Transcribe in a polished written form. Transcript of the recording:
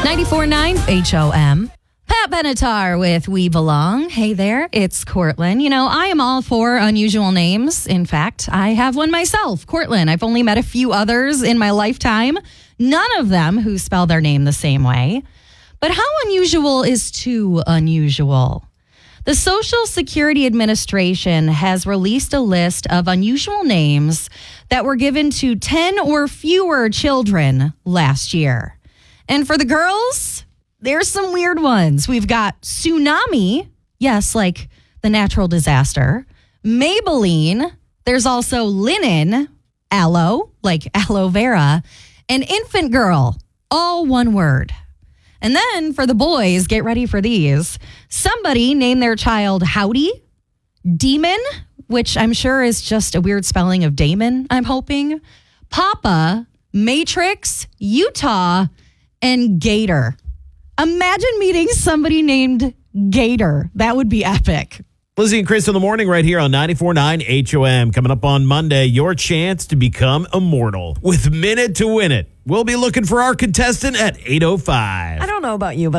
94.9 HOM. Pat Benatar with We Belong. Hey there, it's Courtland. You know, I am all for unusual names. In fact, I have one myself, Courtland. I've only met a few others in my lifetime, none of them who spell their name the same way. But how unusual is too unusual? The Social Security Administration has released a list of unusual names that were given to 10 or fewer children last year. And for the girls, there's some weird ones. We've got Tsunami, yes, like the natural disaster. Maybelline, there's also Linen, Aloe, like aloe vera, and Infant Girl, all one word. And then for the boys, get ready for these. Somebody named their child Howdy, Demon, which I'm sure is just a weird spelling of Damon, I'm hoping, Papa, Matrix, Utah, and Gator. Imagine meeting somebody named Gator. That would be epic. Lizzie and Chris in the morning right here on 94.9 HOM. Coming up on Monday, your chance to become immortal with Minute to Win It. We'll be looking for our contestant at 8:05. I don't know about you, but